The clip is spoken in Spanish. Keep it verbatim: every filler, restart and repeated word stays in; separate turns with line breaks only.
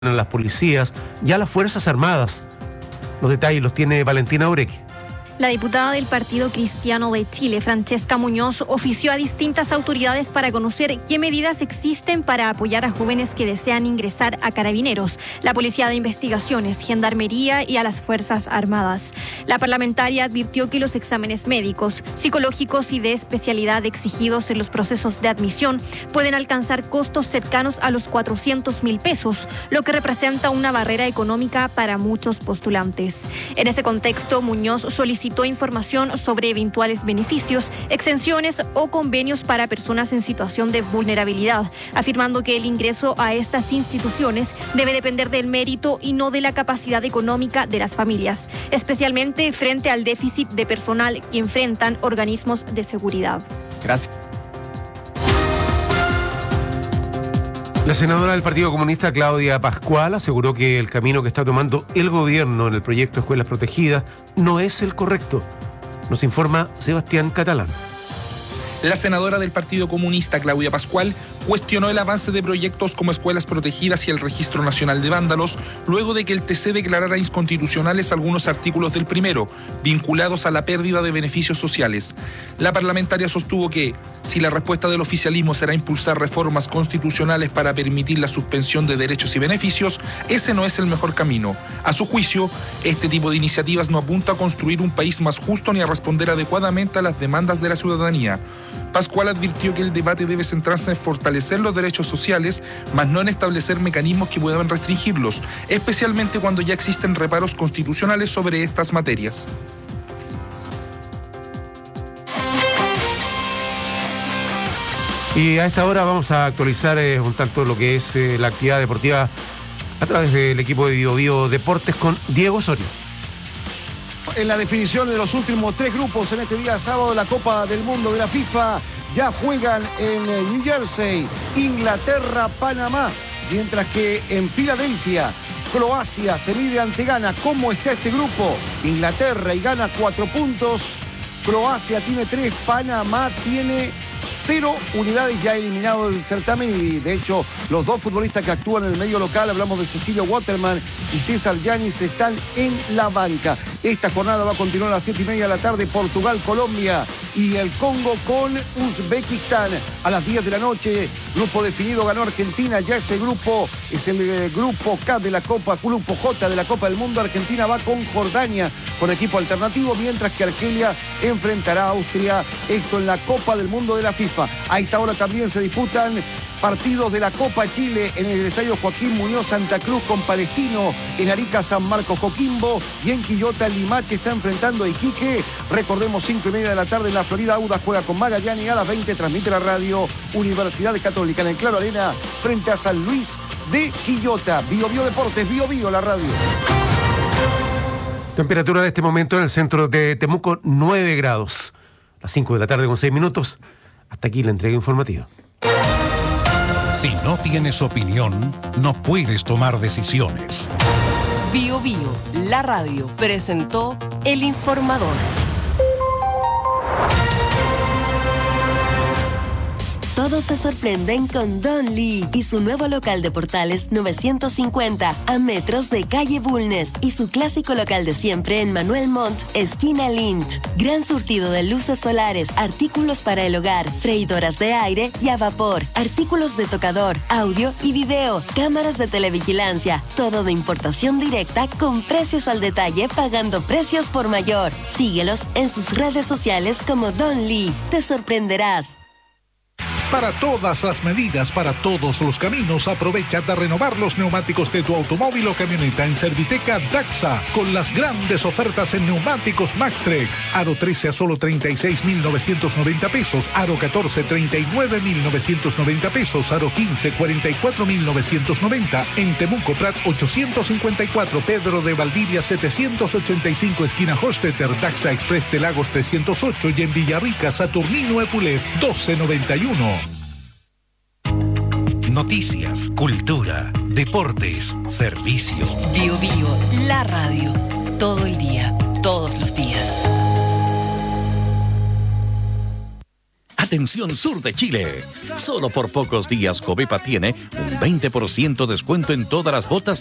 a las policías y a las Fuerzas Armadas. Los detalles los tiene Valentina Ureque.
La diputada del Partido Cristiano de Chile, Francesca Muñoz, ofició a distintas autoridades para conocer qué medidas existen para apoyar a jóvenes que desean ingresar a Carabineros, la Policía de Investigaciones, Gendarmería y a las Fuerzas Armadas. La parlamentaria advirtió que los exámenes médicos, psicológicos y de especialidad exigidos en los procesos de admisión pueden alcanzar costos cercanos a los cuatrocientos mil pesos, lo que representa una barrera económica para muchos postulantes. En ese contexto, Muñoz solicitó información sobre eventuales beneficios, exenciones o convenios para personas en situación de vulnerabilidad, afirmando que el ingreso a estas instituciones debe depender del mérito y no de la capacidad económica de las familias, especialmente frente al déficit de personal que enfrentan organismos de seguridad.
Gracias.
La senadora del Partido Comunista, Claudia Pascual, aseguró que el camino que está tomando el gobierno en el proyecto Escuelas Protegidas no es el correcto. Nos informa Sebastián Catalán.
La senadora del Partido Comunista, Claudia Pascual, cuestionó el avance de proyectos como Escuelas Protegidas y el Registro Nacional de Vándalos, luego de que el T C declarara inconstitucionales algunos artículos del primero, vinculados a la pérdida de beneficios sociales. La parlamentaria sostuvo que, si la respuesta del oficialismo será impulsar reformas constitucionales para permitir la suspensión de derechos y beneficios, ese no es el mejor camino. A su juicio, este tipo de iniciativas no apunta a construir un país más justo ni a responder adecuadamente a las demandas de la ciudadanía. Pascual advirtió que el debate debe centrarse en fortalecer los derechos sociales, más no en establecer mecanismos que puedan restringirlos, especialmente cuando ya existen reparos constitucionales sobre estas materias.
Y a esta hora vamos a actualizar eh, un tanto lo que es eh, la actividad deportiva a través del equipo de Bio Bio Deportes con Diego Osorio.
En la definición de los últimos tres grupos en este día sábado de la Copa del Mundo de la FIFA, ya juegan en New Jersey, Inglaterra, Panamá, mientras que en Filadelfia, Croacia se mide ante Ghana. ¿Cómo está este grupo? Inglaterra y Ghana cuatro puntos, Croacia tiene tres, Panamá tiene cero unidades, ya eliminado el certamen, y de hecho los dos futbolistas que actúan en el medio local, hablamos de Cecilio Waterman y César Yanis, están en la banca. Esta jornada va a continuar a las siete y media de la tarde, Portugal, Colombia y el Congo con Uzbekistán. A las diez de la noche, grupo definido, ganó Argentina. Ya este grupo es el eh, grupo K de la Copa, grupo J de la Copa del Mundo. Argentina va con Jordania, con equipo alternativo, mientras que Argelia enfrentará a Austria, esto en la Copa del Mundo de la FIFA. A esta hora también se disputan partidos de la Copa Chile en el estadio Joaquín Muñoz Santa Cruz con Palestino, en Arica San Marcos Coquimbo, y en Quillota Limache está enfrentando a Iquique. Recordemos, cinco y media de la tarde en la Florida, Audax juega con Magallanes, y a las veinte transmite la radio Universidad Católica en el Claro Arena frente a San Luis de Quillota. Bio Bio Deportes, Bio Bio la radio.
Temperatura de este momento en el centro de Temuco, nueve grados. A las cinco de la tarde con seis minutos. Hasta aquí la entrega informativa.
Si no tienes opinión, no puedes tomar decisiones.
Bio Bio, la radio, presentó El Informador. Todos se sorprenden con Don Lee y su nuevo local de Portales novecientos cincuenta a metros de calle Bulnes, y su clásico local de siempre en Manuel Montt, esquina Lint. Gran surtido de luces solares, artículos para el hogar, freidoras de aire y a vapor, artículos de tocador, audio y video, cámaras de televigilancia, todo de importación directa con precios al detalle, pagando precios por mayor. Síguelos en sus redes sociales como Don Lee. Te sorprenderás.
Para todas las medidas, para todos los caminos, aprovecha de renovar los neumáticos de tu automóvil o camioneta en Serviteca Daxa, con las grandes ofertas en neumáticos Maxtrek. Aro trece a solo treinta y seis mil novecientos noventa pesos, Aro catorce, treinta y nueve mil novecientos noventa pesos, Aro quince, cuarenta y cuatro mil novecientos noventa. En Temuco Prat ochocientos cincuenta y cuatro, Pedro de Valdivia setecientos ochenta y cinco, esquina Hostetter, Daxa Express de Lagos trescientos ocho, y en Villarrica, Saturnino Epulev doce noventa y uno. Noticias, cultura, deportes, servicio.
Bio Bio, la radio. Todo el día, todos los días.
Atención sur de Chile. Solo por pocos días Covepa tiene un veinte por ciento descuento en todas las botas